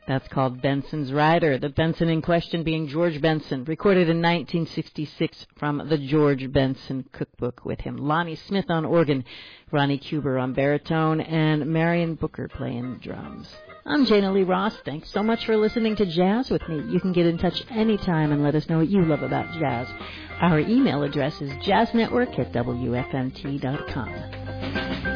That's called Benson's Rider, the Benson in question being George Benson, recorded in 1966 from the George Benson Cookbook, with him Lonnie Smith on organ, Ronnie Cuber on baritone, and Marion Booker playing drums. I'm Jana Lee Ross. Thanks so much for listening to Jazz with me. You can get in touch anytime and let us know what you love about jazz. Our email address is jazznetwork@wfmt.com.